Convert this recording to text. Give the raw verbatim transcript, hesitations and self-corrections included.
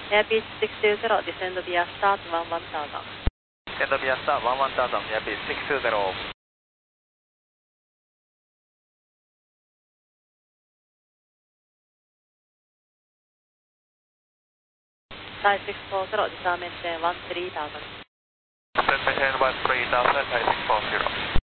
Airbus six two zero, descend via start one one thousand. Descend via start one one thousand, Airbus six two zero. Thai six four zero, disarm maintain one three thousand. Descend maintain one three thousand, Thai six four zero.